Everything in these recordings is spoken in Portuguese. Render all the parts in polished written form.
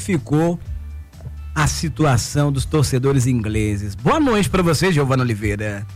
ficou a situação dos torcedores ingleses? Boa noite para você, Giovana Oliveira.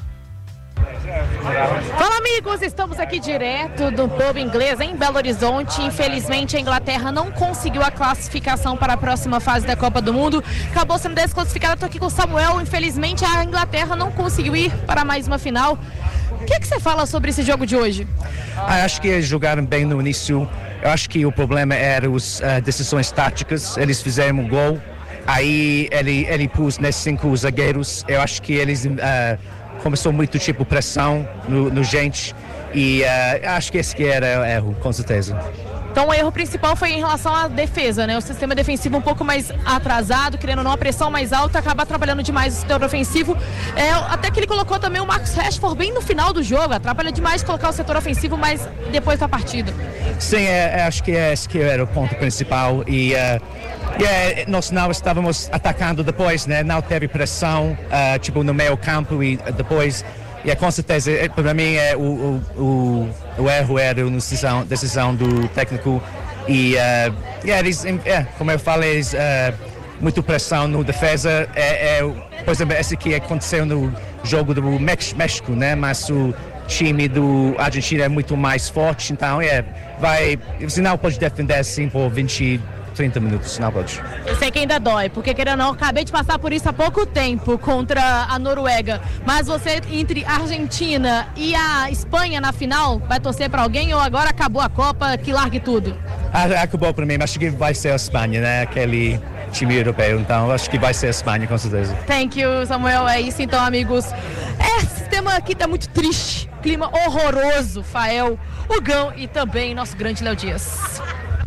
Fala, amigos, estamos aqui direto do pub inglês em Belo Horizonte. Infelizmente a Inglaterra não conseguiu a classificação para a próxima fase da Copa do Mundo, acabou sendo desclassificada. Estou aqui com o Samuel. Infelizmente a Inglaterra não conseguiu ir para mais uma final. O que você fala sobre esse jogo de hoje? Acho que eles jogaram bem no início. Eu acho que o problema era as decisões táticas. Eles fizeram um gol, aí ele pôs nesses 5 zagueiros. Eu acho que eles começou muito tipo pressão no gente, e acho que esse que era o erro, com certeza. Então o erro principal foi em relação à defesa, né? O sistema defensivo um pouco mais atrasado, querendo ou não, a pressão mais alta, acaba atrapalhando demais o setor ofensivo. Até que ele colocou também o Marcus Rashford bem no final do jogo, atrapalha demais colocar o setor ofensivo, mas depois da partida. Sim, acho que esse que era o ponto principal, e nós não estávamos atacando depois, né? Não teve pressão, tipo no meio campo, e depois, com certeza, para mim o erro era a decisão do técnico, e eles, como eu falei, eles, muito pressão no defesa, por exemplo, esse que aconteceu no jogo do México, né? Mas o time do Argentina é muito mais forte, então você não pode defender assim por 30 minutos, não pode. Eu sei que ainda dói, porque querendo ou não, acabei de passar por isso há pouco tempo contra a Noruega, mas você, entre a Argentina e a Espanha na final, vai torcer para alguém ou agora acabou a Copa, que largue tudo? Acabou para mim, mas acho que vai ser a Espanha, né? Aquele time europeu, então acho que vai ser a Espanha, com certeza. Thank you, Samuel. É isso então, amigos. Esse tema aqui tá muito triste, clima horroroso, Fael, Hugão e também nosso grande Léo Dias.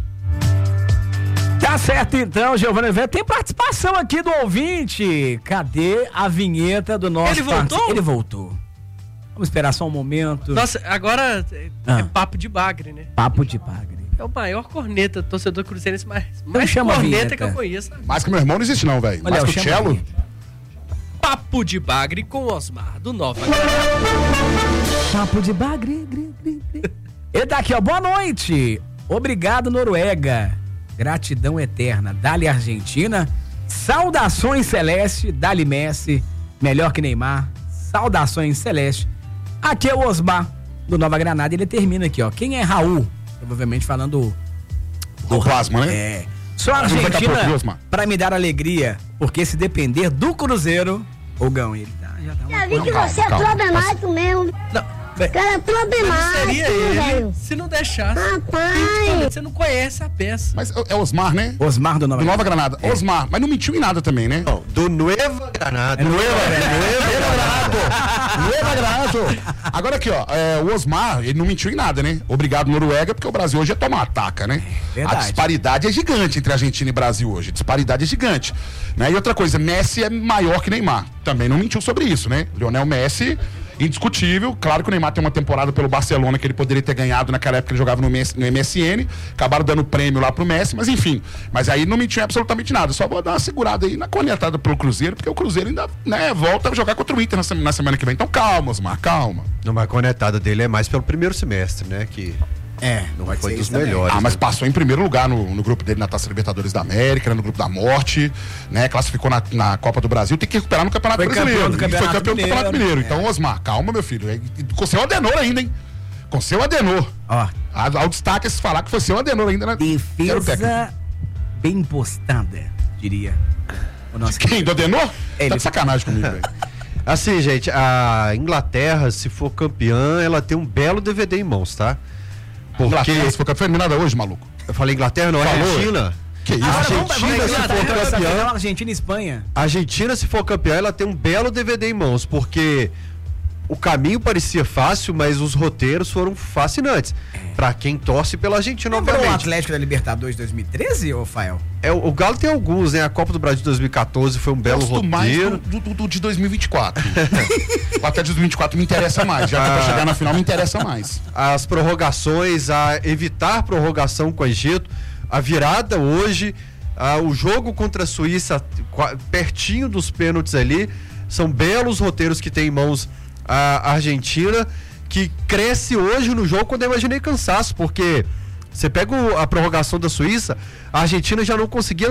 Tá certo então, Giovana Oliveira. Tem participação aqui do ouvinte. Cadê a vinheta do nosso... Ele voltou? Ele voltou. Vamos esperar só um momento. Nossa, agora é papo de bagre, né? Papo de bagre. É o maior corneta, torcedor cruzeirense mais chama corneta que eu conheço. Mais que meu irmão não existe não, velho. Mais que o Cello. Papo de bagre com Osmar, do Nova Granada. Papo de bagre. Ele tá aqui, ó. Boa noite. Obrigado, Noruega. Gratidão eterna. Dali Argentina. Saudações Celeste. Dali Messi. Melhor que Neymar. Saudações Celeste. Aqui é o Osmar, do Nova Granada. Ele termina aqui, ó. Quem é Raul? Provavelmente falando do plasma, né? Só a Argentina pra me dar alegria. Porque se depender do Cruzeiro, o Gão, ele tá, já vi que você é problemático mesmo. Não. Cara, é problemático, seria ele, velho. se não deixasse. Rapaz. Você não conhece a peça. Mas é Osmar, né? Osmar do Nova Granada. Osmar, mas não mentiu em nada também, né? Não, do Nueva Granada. Nueva Granada. Agora aqui, ó, o Osmar, ele não mentiu em nada, né? Obrigado, Noruega, porque o Brasil hoje é tomar ataca, né? Verdade. A disparidade é gigante entre Argentina e Brasil hoje. A disparidade é gigante. Né? E outra coisa, Messi é maior que Neymar. Também não mentiu sobre isso, né? Lionel Messi, indiscutível. Claro que o Neymar tem uma temporada pelo Barcelona que ele poderia ter ganhado naquela época que ele jogava no MSN. Acabaram dando prêmio lá pro Messi, mas enfim. Mas aí não mentiu absolutamente nada. Só vou dar uma segurada aí na cornetada pelo Cruzeiro, porque o Cruzeiro ainda, né, volta a jogar contra o Inter na semana que vem. Então calma, Osmar, calma. Uma cornetada dele é mais pelo primeiro semestre, né? Que não foi dos melhores. Mas passou em primeiro lugar no grupo dele na Taça Libertadores da América, no grupo da morte, né? Classificou na Copa do Brasil, tem que recuperar no Campeonato Brasileiro. Foi campeão do Campeonato Mineiro. Então, Osmar, calma, meu filho. Com seu Adenor ainda, hein? Com seu Adenor. Ó. Ao destaque se falar que foi seu Adenor ainda, né? Defesa bem postada, diria. O nosso Quem? Do Adenor? Tá de sacanagem comigo, velho. Assim, gente, a Inglaterra, se for campeã, ela tem um belo DVD em mãos, tá? Porque se for campeão, eliminada hoje, maluco. Eu falei Inglaterra, não, é Argentina. Que isso? Argentina, se for campeã. Argentina e Espanha. Argentina, se for campeã, ela tem um belo DVD em mãos, porque o caminho parecia fácil, mas os roteiros foram fascinantes. Pra quem torce pela Argentina, obviamente. O Atlético da Libertadores 2013, ô Fael? O Galo tem alguns, né? A Copa do Brasil de 2014 foi um belo roteiro. Mais do de 2024. O Atlético de 2024 me interessa mais. Já pra chegar na final me interessa mais. As prorrogações, a evitar prorrogação com o Egito, a virada hoje, o jogo contra a Suíça pertinho dos pênaltis ali, são belos roteiros que tem em mãos a Argentina, que cresce hoje no jogo quando eu imaginei cansaço, porque você pega a prorrogação da Suíça, a Argentina já não conseguia